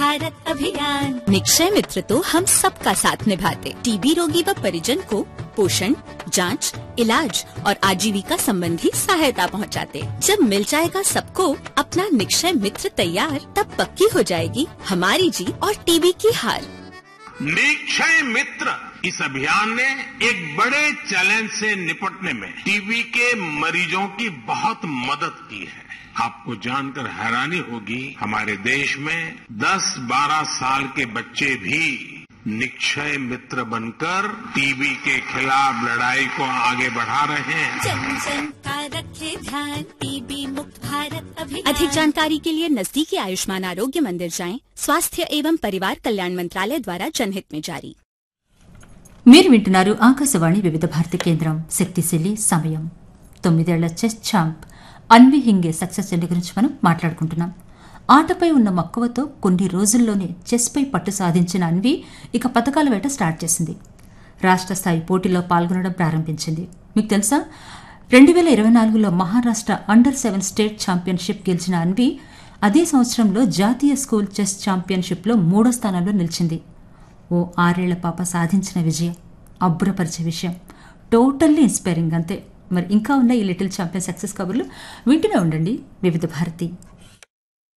भारत अभियान। निक्षय मित्र तो हम सबका साथ निभाते, टीबी रोगी व परिजन को पोषण, जांच, इलाज और आजीविका संबंधी सहायता पहुंचाते। जब मिल जाएगा सबको अपना निक्षय मित्र तैयार, तब पक्की हो जाएगी हमारी जीत और टीबी की हार। निक्षय मित्र इस अभियान ने एक बड़े चैलेंज से निपटने में टीबी के मरीजों की बहुत मदद की है। आपको जानकर हैरानी होगी, हमारे देश में 10-12 साल के बच्चे भी निक्षय मित्र बनकर टीबी के खिलाफ लड़ाई को आगे बढ़ा रहे हैं। जन जन का रखे ध्यान, टीबी मुक्त भारत अभियान। अधिक जानकारी के लिए नजदीकी आयुष्मान आरोग्य मंदिर जाएं। स्वास्थ्य एवं परिवार कल्याण मंत्रालय द्वारा जनहित में जारी। మీరు వింటున్నారు ఆకాశవాణి వివిధ భారతి కేంద్రం శక్తిశీలి సమయం 9 ఏళ్ల chess champ Anvi Hinge success journey గురించి మనం మాట్లాడుకుంటున్నాం. ఆటపై ఉన్న మక్కువతో కొన్ని రోజుల్లోనే చెస్పై పట్టు సాధించిన అన్వి ఇక పతకాల వేట స్టార్ట్ చేసింది. రాష్ట్ర స్థాయి పోటీలో పాల్గొనడం ప్రారంభించింది. మీకు తెలుసా, 2024లో మహారాష్ట్ర అండర్-7 స్టేట్ ఛాంపియన్షిప్ గెలిచిన అన్వి అదే సంవత్సరంలో జాతీయ స్కూల్ చెస్ ఛాంపియన్షిప్లో 3వ స్థానంలో నిలిచింది. ఓ 6 ఏళ్ల పాప సాధించిన విజయం అబ్బురపరిచే విషయం, టోటల్లీ ఇన్స్పైరింగ్ అంతే. మరి ఇంకా ఉన్న ఈ లిటిల్ ఛాంపియన్ సక్సెస్ కబుర్లు వింటూనే ఉండండి వివిధ భారతి.